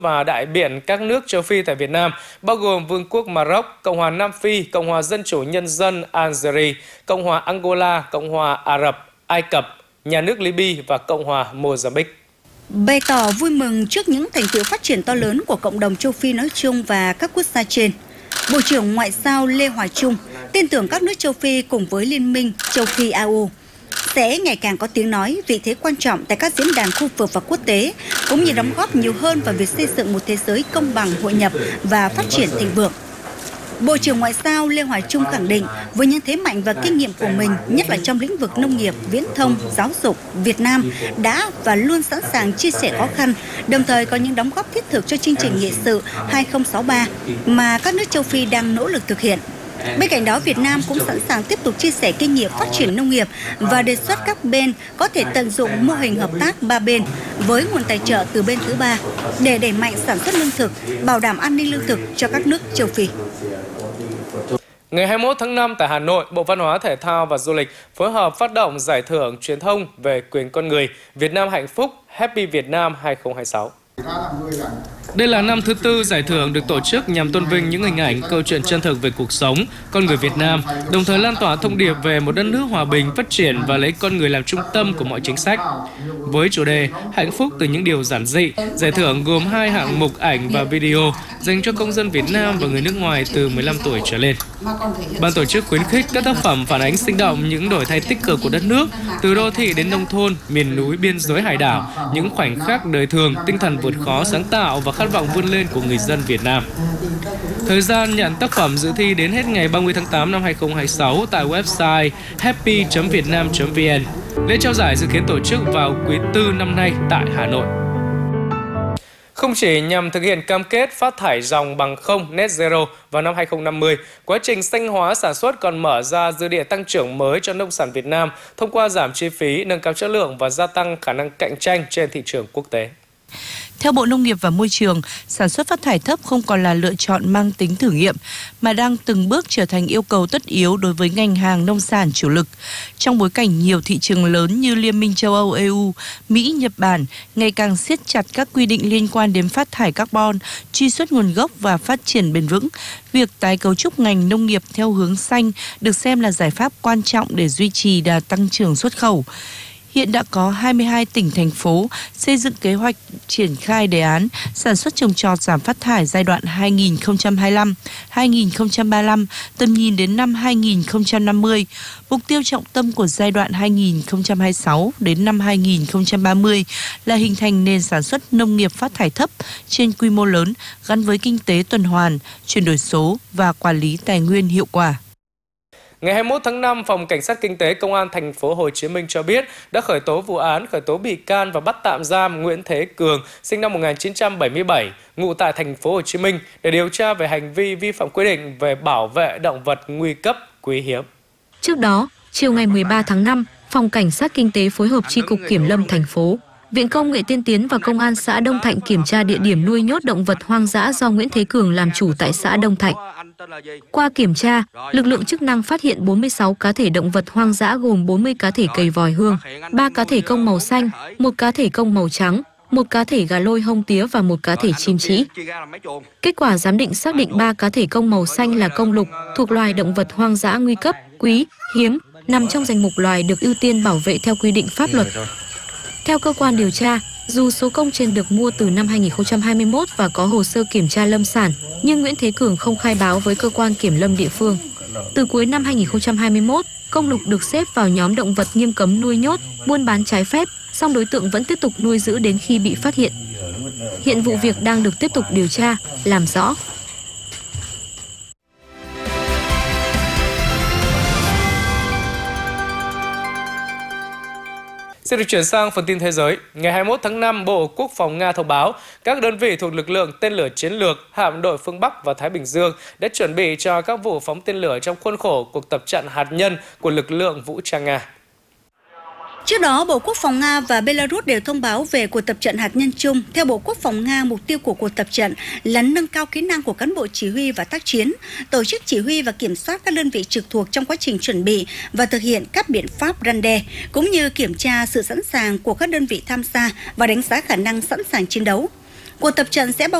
và đại biện các nước châu Phi tại Việt Nam, bao gồm Vương quốc Maroc, Cộng hòa Nam Phi, Cộng hòa Dân chủ Nhân dân Algeria, Cộng hòa Angola, Cộng hòa Ả Rập, Ai Cập, Nhà nước Libya và Cộng hòa Mozambique. Bày tỏ vui mừng trước những thành tựu phát triển to lớn của cộng đồng châu Phi nói chung và các quốc gia trên, Bộ trưởng Ngoại giao Lê Hoài Trung tin tưởng các nước châu Phi cùng với Liên minh châu Phi AU sẽ ngày càng có tiếng nói, vị thế quan trọng tại các diễn đàn khu vực và quốc tế, cũng như đóng góp nhiều hơn vào việc xây dựng một thế giới công bằng, hội nhập và phát triển thịnh vượng. Bộ trưởng Ngoại giao Lê Hoài Trung khẳng định với những thế mạnh và kinh nghiệm của mình, nhất là trong lĩnh vực nông nghiệp, viễn thông, giáo dục, Việt Nam đã và luôn sẵn sàng chia sẻ khó khăn, đồng thời có những đóng góp thiết thực cho chương trình nghị sự 2063 mà các nước châu Phi đang nỗ lực thực hiện. Bên cạnh đó, Việt Nam cũng sẵn sàng tiếp tục chia sẻ kinh nghiệm phát triển nông nghiệp và đề xuất các bên có thể tận dụng mô hình hợp tác ba bên với nguồn tài trợ từ bên thứ ba để đẩy mạnh sản xuất lương thực, bảo đảm an ninh lương thực cho các nước châu Phi. Ngày 21 tháng 5 tại Hà Nội, Bộ Văn hóa, Thể thao và Du lịch phối hợp phát động giải thưởng truyền thông về quyền con người Việt Nam hạnh phúc Happy Việt Nam 2026. Đây là năm thứ tư giải thưởng được tổ chức nhằm tôn vinh những hình ảnh, câu chuyện chân thực về cuộc sống, con người Việt Nam, đồng thời lan tỏa thông điệp về một đất nước hòa bình, phát triển và lấy con người làm trung tâm của mọi chính sách. Với chủ đề Hạnh phúc từ những điều giản dị, giải thưởng gồm 2 hạng mục ảnh và video dành cho công dân Việt Nam và người nước ngoài từ 15 tuổi trở lên. Ban tổ chức khuyến khích các tác phẩm phản ánh sinh động những đổi thay tích cực của đất nước, từ đô thị đến nông thôn, miền núi, biên giới, hải đảo, những khoảnh khắc đời thường, tinh thần vượt khó, sáng tạo và khát vọng vươn lên của người dân Việt Nam. Thời gian nhận tác phẩm dự thi đến hết ngày 30 tháng 8 năm 2026 tại website happy.vietnam.vn. Lễ trao giải dự kiến tổ chức vào quý 4 năm nay tại Hà Nội. Không chỉ nhằm thực hiện cam kết phát thải ròng bằng không net zero vào năm 2050, quá trình xanh hóa sản xuất còn mở ra dư địa tăng trưởng mới cho nông sản Việt Nam thông qua giảm chi phí, nâng cao chất lượng và gia tăng khả năng cạnh tranh trên thị trường quốc tế. Theo Bộ Nông nghiệp và Môi trường, sản xuất phát thải thấp không còn là lựa chọn mang tính thử nghiệm, mà đang từng bước trở thành yêu cầu tất yếu đối với ngành hàng nông sản chủ lực. Trong bối cảnh nhiều thị trường lớn như Liên minh châu Âu, EU, Mỹ, Nhật Bản ngày càng siết chặt các quy định liên quan đến phát thải carbon, truy xuất nguồn gốc và phát triển bền vững, việc tái cấu trúc ngành nông nghiệp theo hướng xanh được xem là giải pháp quan trọng để duy trì đà tăng trưởng xuất khẩu. Hiện đã có 22 tỉnh, thành phố xây dựng kế hoạch triển khai đề án sản xuất trồng trọt giảm phát thải giai đoạn 2025-2035, tầm nhìn đến năm 2050. Mục tiêu trọng tâm của giai đoạn 2026 đến năm 2030 là hình thành nền sản xuất nông nghiệp phát thải thấp trên quy mô lớn gắn với kinh tế tuần hoàn, chuyển đổi số và quản lý tài nguyên hiệu quả. Ngày 21 tháng 5, Phòng Cảnh sát Kinh tế Công an thành phố Hồ Chí Minh cho biết đã khởi tố vụ án, khởi tố bị can và bắt tạm giam Nguyễn Thế Cường, sinh năm 1977, ngụ tại thành phố Hồ Chí Minh để điều tra về hành vi vi phạm quy định về bảo vệ động vật nguy cấp quý hiếm. Trước đó, chiều ngày 13 tháng 5, Phòng Cảnh sát Kinh tế phối hợp Chi cục Kiểm lâm thành phố, Viện Công nghệ Tiên tiến và Công an xã Đông Thạnh kiểm tra địa điểm nuôi nhốt động vật hoang dã do Nguyễn Thế Cường làm chủ tại xã Đông Thạnh. Qua kiểm tra, lực lượng chức năng phát hiện 46 cá thể động vật hoang dã gồm 40 cá thể cầy vòi hương, 3 cá thể công màu xanh, 1 cá thể công màu trắng, 1 cá thể gà lôi hông tía và 1 cá thể chim trĩ. Kết quả giám định xác định 3 cá thể công màu xanh là công lục, thuộc loài động vật hoang dã nguy cấp, quý, hiếm, nằm trong danh mục loài được ưu tiên bảo vệ theo quy định pháp luật. Theo cơ quan điều tra, dù số công trên được mua từ năm 2021 và có hồ sơ kiểm tra lâm sản, nhưng Nguyễn Thế Cường không khai báo với cơ quan kiểm lâm địa phương. Từ cuối năm 2021, công lục được xếp vào nhóm động vật nghiêm cấm nuôi nhốt, buôn bán trái phép, song đối tượng vẫn tiếp tục nuôi giữ đến khi bị phát hiện. Hiện vụ việc đang được tiếp tục điều tra, làm rõ. Xin được chuyển sang phần tin thế giới. Ngày 21 tháng 5, Bộ Quốc phòng Nga thông báo các đơn vị thuộc lực lượng tên lửa chiến lược, hạm đội phương Bắc và Thái Bình Dương đã chuẩn bị cho các vụ phóng tên lửa trong khuôn khổ cuộc tập trận hạt nhân của lực lượng vũ trang Nga. Trước đó, Bộ Quốc phòng Nga và Belarus đều thông báo về cuộc tập trận hạt nhân chung. Theo Bộ Quốc phòng Nga, mục tiêu của cuộc tập trận là nâng cao kỹ năng của cán bộ chỉ huy và tác chiến, tổ chức chỉ huy và kiểm soát các đơn vị trực thuộc trong quá trình chuẩn bị và thực hiện các biện pháp răn đe, cũng như kiểm tra sự sẵn sàng của các đơn vị tham gia và đánh giá khả năng sẵn sàng chiến đấu. Cuộc tập trận sẽ bao